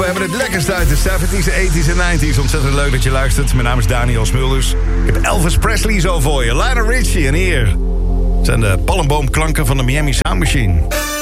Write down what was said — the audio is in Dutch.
hebben het lekkerste uit de 70s, 80s en 90s. Ontzettend leuk dat je luistert. Mijn naam is Daniel Smulders. Ik heb Elvis Presley zo voor je. Lionel Richie en hier zijn de palmboomklanken van de Miami Sound Machine.